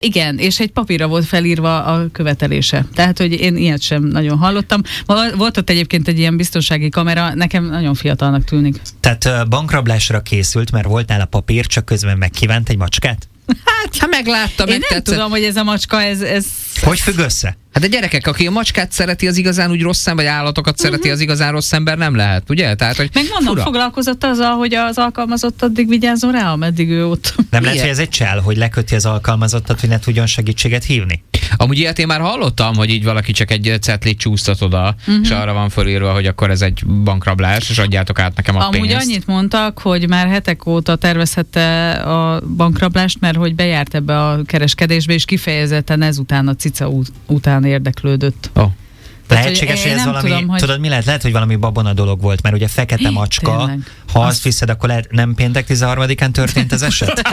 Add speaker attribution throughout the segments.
Speaker 1: Igen, és egy papírra volt felírva a követelése. Tehát, hogy én ilyet sem nagyon hallottam. Volt ott egyébként egy ilyen biztonsági kamera, nekem nagyon fiatalnak tűnik.
Speaker 2: Tehát bankrablásra készült, mert volt nála papír, csak közben megkívánt egy macskát?
Speaker 3: Hát meglátta,
Speaker 1: én nem tudom, hogy ez a macska, ez...
Speaker 2: Hogy függ össze?
Speaker 3: Hát a gyerekek, aki a macskát szereti, az igazán úgy rossz ember, vagy állatokat szereti, az igazán rossz ember nem lehet, ugye? Tehát, hogy
Speaker 1: meg mondom, foglalkozott azzal, hogy az alkalmazott addig vigyázzon rá, ameddig ő ott.
Speaker 2: Nem lehet, hogy ez egy csel, hogy leköti az alkalmazottat, hogy ne tudjon segítséget hívni?
Speaker 3: Amúgy ilyet én már hallottam, hogy így valaki csak egy cetlit csúsztat oda, és arra van fölírva, hogy akkor ez egy bankrablás, és adjátok át nekem a pénzt.
Speaker 1: Amúgy annyit mondtak, hogy már hetek óta tervezhette a bankrablást, mert hogy bejárt ebbe a kereskedésbe, és kifejezetten ezután a cica után érdeklődött.
Speaker 3: Oh.
Speaker 2: Lehetséges, hogy ez valami, tudom, hogy... tudod mi lehet, hogy valami babona dolog volt, mert ugye fekete macska, tényleg. Ha azt viszed, akkor lehet, nem péntek 13-án történt az eset?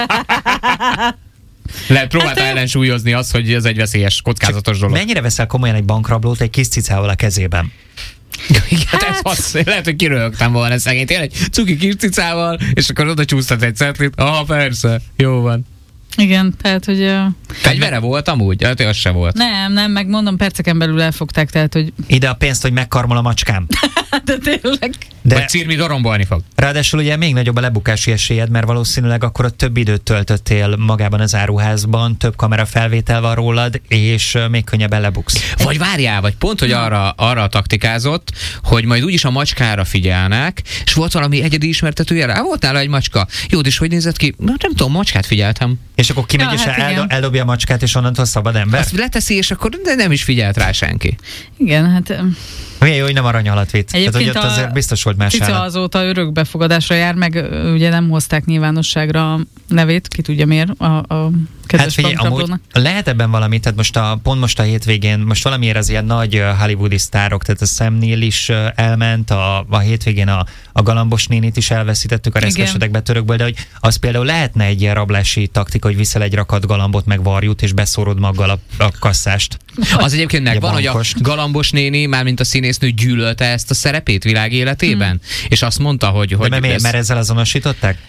Speaker 3: Lehet próbálta ellensúlyozni azt, hogy ez egy veszélyes, kockázatos dolog.
Speaker 2: Mennyire veszel komolyan egy bankrablót egy kis cicával a kezében?
Speaker 3: Lehet, hogy kiröhögtem volna ez szegény. Tényleg egy cuki kis cicával, és akkor oda csúsztat egy cetlit. Aha, persze, jó van.
Speaker 1: Igen, tehát, hogy...
Speaker 3: Fegyvere volt amúgy? Hát az se volt.
Speaker 1: Nem, meg mondom, perceken belül elfogták, tehát, hogy...
Speaker 2: Ide a pénzt, hogy megkarmol a macskám.
Speaker 1: De tényleg.
Speaker 3: Vagy Cirmi dorombolni fog.
Speaker 2: Ráadásul ugye még nagyobb a lebukási esélyed, mert valószínűleg akkor ott több időt töltöttél magában az áruházban, több kamera felvétel van rólad, és még könnyebben lebuksz.
Speaker 3: Vagy várjál, vagy pont, hogy arra taktikázott, hogy majd úgyis a macskára figyelnek, és volt valami egyedi ismertetője rá, volt nála egy macska. Jó, és hogy nézett ki? Nem tudom, macskát figyeltem.
Speaker 2: És akkor kimegy, és eldobja a macskát, és onnantól szabad ember?
Speaker 3: Azt leteszi, és akkor nem is figyelt rá senki.
Speaker 1: Igen, hát...
Speaker 2: Milyen jó, hogy nem aranyhalat vitt.
Speaker 1: Egyébként
Speaker 2: tehát, azért biztos volt más
Speaker 1: cica azóta örökbefogadásra jár, meg ugye nem hozták nyilvánosságra a nevét, ki tudja miért, a kedves bankrablónak.
Speaker 2: Lehet ebben valami, tehát pont most a hétvégén, most valamiért az ilyen nagy hollywoodi sztárok, tehát a Sam Neill is elment, a hétvégén a Galambos nénit is elveszítettük a Reszkesetek betörökből, de hogy az például lehetne egy ilyen rablási taktika, hogy viszel egy rakat galambot, meg varjút, és beszórod maggal a kasszást.
Speaker 3: Az egyébként megvan, hogy a Galambos néni, mármint a színésznő gyűlölte ezt a szerepét világéletében, és azt mondta, hogy...
Speaker 2: De mert ezzel azonosították?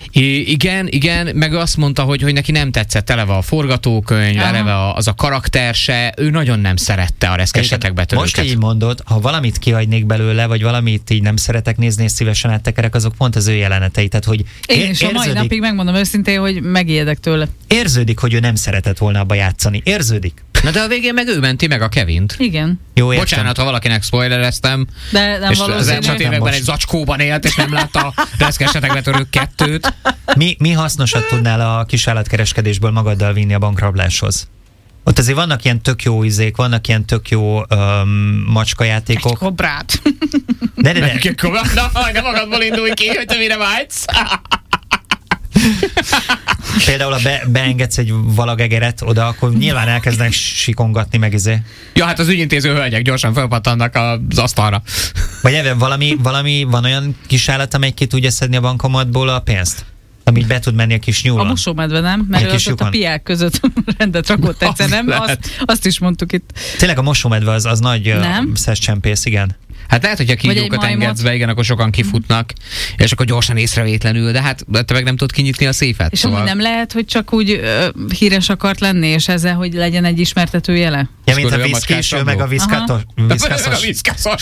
Speaker 3: Igen, meg azt mondta, hogy neki nem tetszett eleve a forgatókönyv, eleve az a karakter se, ő nagyon nem szerette a Reszkesetek betörőket.
Speaker 2: Most így mondod, ha valamit kihagynék belőle, vagy valamit így nem szeretek nézni, és szívesen áttekerek, azok pont az ő jelenetei. Tehát, hogy
Speaker 1: én is a mai napig megmondom őszintén, hogy megijedek tőle.
Speaker 2: Érződik, hogy ő nem szeretett volna abba játszani. Érződik.
Speaker 3: Na de a végén meg ő menti meg a Kevint.
Speaker 1: Igen.
Speaker 2: Jó,
Speaker 3: bocsánat, ha valakinek spoilereztem.
Speaker 1: De nem
Speaker 3: és az elmúlt években egy zacskóban élt, és nem látta a Reszkesetek betörők 2-t.
Speaker 2: Mi hasznosat tudnál a kisállatkereskedésből magaddal vinni a bankrabláshoz? Ott azért vannak ilyen tök jó izék, vannak ilyen tök jó macskajátékok.
Speaker 1: Egy kobrát.
Speaker 2: De.
Speaker 3: Na, nem magadból indulj ki, hogy te mire vágysz.
Speaker 2: Például, ha beengedsz egy valagegeret oda, akkor nyilván elkezdenek sikongatni meg izé.
Speaker 3: Ja, hát az ügyintéző hölgyek gyorsan felpattannak az asztalra.
Speaker 2: Vagy ebben valami van olyan kis állat, amely ki tudja szedni a bankomatból a pénzt? Amit be tud menni a kis nyúlon.
Speaker 1: A mosómedve nem, mert ő az ott a piák között rendet rakott egyszer, nem? Azt is mondtuk itt.
Speaker 2: Tényleg a mosómedve az nagy szeszcsempész, igen.
Speaker 3: Hát lehet, hogyha kígyókat engedsz be, igen, akkor sokan kifutnak, és akkor gyorsan észrevétlenül, de hát te meg nem tudod kinyitni a széfet.
Speaker 1: És szóval... nem lehet, hogy csak úgy híres akart lenni, és ezzel, hogy legyen egy ismertető jele?
Speaker 2: Ja, mint a viszkés, meg a viszkaszos.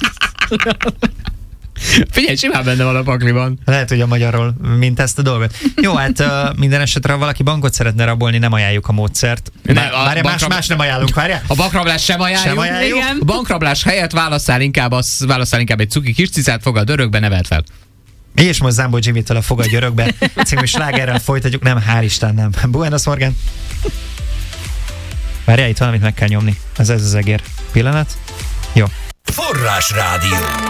Speaker 3: Figyelj, simán benne van a pakliban.
Speaker 2: Lehet, hogy a magyarról mint ezt a dolgot. Jó, hát minden esetre, ha valaki bankot szeretne rabolni, nem ajánljuk a módszert. Más nem ajánlunk, várjál.
Speaker 3: A bankrablás sem ajánljuk.
Speaker 1: Igen.
Speaker 3: A bankrablás helyett válasszál inkább egy cuki kis cicát, fogad örökbe, neveld fel.
Speaker 2: És most Zámbó Jimmy-től a Fogadj örökbe című slágerrel folytatjuk. Nem, hál' Isten, nem. Buenos Morgan. Várjál, itt valamit meg kell nyomni. Ez az egér. Pillanat. Jó.
Speaker 4: Forrásrádió.